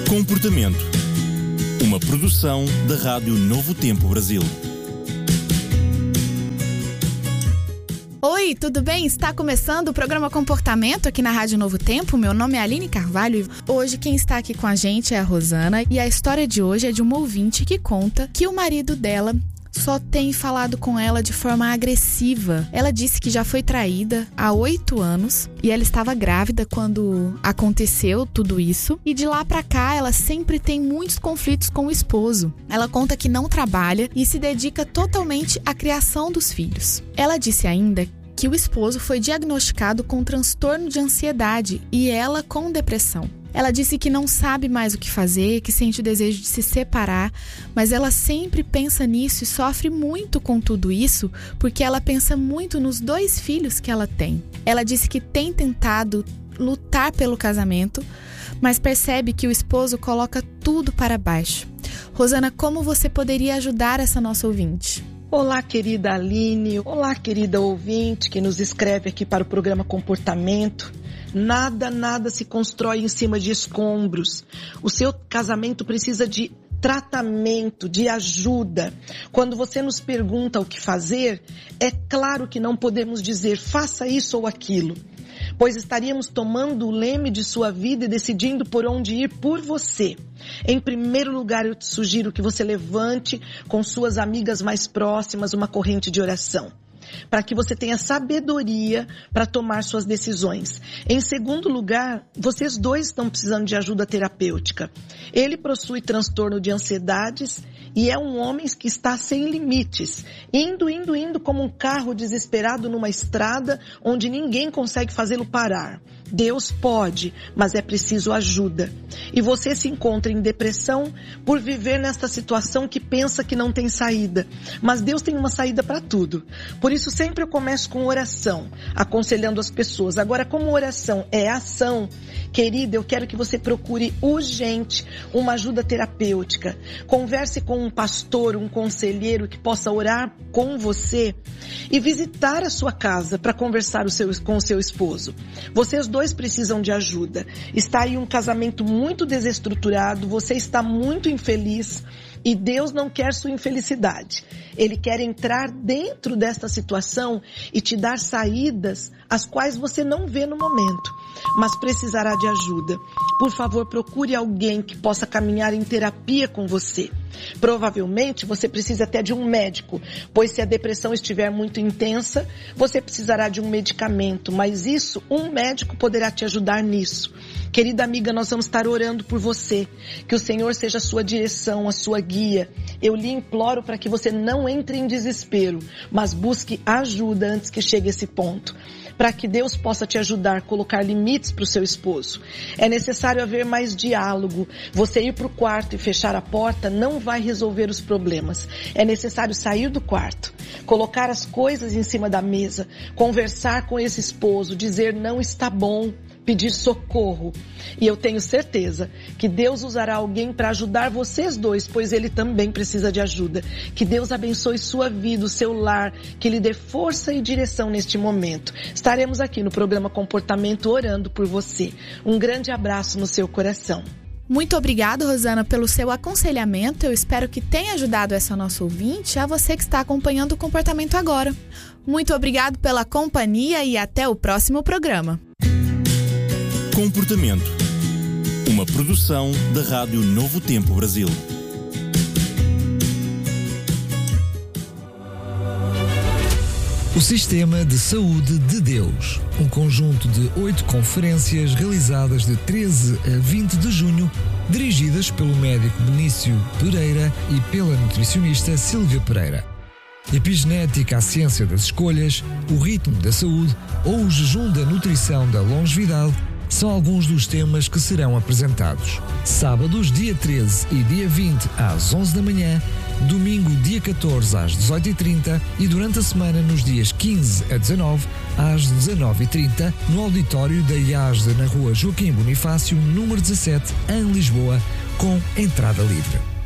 Comportamento. Uma produção da Rádio Novo Tempo Brasil. Oi, tudo bem? Está começando o programa Comportamento aqui na Rádio Novo Tempo. Meu nome é Aline Carvalho e hoje quem está aqui com a gente é a Rosana. E a história de hoje é de uma ouvinte que conta que o marido dela só tem falado com ela de forma agressiva. Ela disse que já foi traída há 8 anos e ela estava grávida quando aconteceu tudo isso. E de lá pra cá, ela sempre tem muitos conflitos com o esposo. Ela conta que não trabalha e se dedica totalmente à criação dos filhos. Ela disse ainda que o esposo foi diagnosticado com transtorno de ansiedade e ela com depressão. Ela disse que não sabe mais o que fazer, que sente o desejo de se separar, mas ela sempre pensa nisso e sofre muito com tudo isso porque ela pensa muito nos 2 filhos que ela tem. Ela disse que tem tentado lutar pelo casamento, mas percebe que o esposo coloca tudo para baixo. Rosana, como você poderia ajudar essa nossa ouvinte? Olá, querida Aline. Olá, querida ouvinte que nos escreve aqui para o programa Comportamento. Nada se constrói em cima de escombros. O seu casamento precisa de tratamento, de ajuda. Quando você nos pergunta o que fazer, é claro que não podemos dizer faça isso ou aquilo, pois estaríamos tomando o leme de sua vida e decidindo por onde ir por você. Em primeiro lugar, eu te sugiro que você levante com suas amigas mais próximas uma corrente de oração, para que você tenha sabedoria para tomar suas decisões. Em segundo lugar, vocês 2 estão precisando de ajuda terapêutica. Ele possui transtorno de ansiedades e é um homem que está sem limites, indo como um carro desesperado numa estrada onde ninguém consegue fazê-lo parar. Deus pode, mas é preciso ajuda. E você se encontra em depressão por viver nesta situação que pensa que não tem saída. Mas Deus tem uma saída para tudo. Por isso sempre eu começo com oração, aconselhando as pessoas. Agora, como oração é ação, querida, eu quero que você procure urgente uma ajuda terapêutica. Converse com um pastor, um conselheiro que possa orar com você e visitar a sua casa para conversar com o seu esposo. Vocês 2 precisam de ajuda. Está aí um casamento muito desestruturado, você está muito infeliz e Deus não quer sua infelicidade. Ele quer entrar dentro desta situação e te dar saídas as quais você não vê no momento, mas precisará de ajuda. Por favor, procure alguém que possa caminhar em terapia com você. Provavelmente você precisa até de um médico, pois se a depressão estiver muito intensa, você precisará de um medicamento, mas isso, um médico poderá te ajudar nisso. Querida amiga, nós vamos estar orando por você, que o Senhor seja a sua direção, a sua guia. Eu lhe imploro para que você não entre em desespero, mas busque ajuda antes que chegue esse ponto, para que Deus possa te ajudar a colocar limites para o seu esposo. É necessário haver mais diálogo. Você ir para o quarto e fechar a porta não vai resolver os problemas. É necessário sair do quarto, colocar as coisas em cima da mesa, conversar com esse esposo, dizer não está bom, pedir socorro. E eu tenho certeza que Deus usará alguém para ajudar vocês 2, pois Ele também precisa de ajuda. Que Deus abençoe sua vida, o seu lar, que lhe dê força e direção neste momento. Estaremos aqui no programa Comportamento orando por você. Um grande abraço no seu coração. Muito obrigada, Rosana, pelo seu aconselhamento. Eu espero que tenha ajudado essa nossa ouvinte, a você que está acompanhando o Comportamento agora. Muito obrigado pela companhia e até o próximo programa. Comportamento. Uma produção da Rádio Novo Tempo Brasil. O Sistema de Saúde de Deus. Um conjunto de 8 conferências realizadas de 13 a 20 de junho, dirigidas pelo médico Benício Pereira e pela nutricionista Sílvia Pereira. Epigenética, a ciência das escolhas, o ritmo da saúde ou o jejum da nutrição da longevidade são alguns dos temas que serão apresentados. Sábados, dia 13 e dia 20 às 11 da manhã, domingo, dia 14 às 18h30 e durante a semana nos dias 15 a 19 às 19h30 no auditório da IASD na rua Joaquim Bonifácio, número 17, em Lisboa, com entrada livre.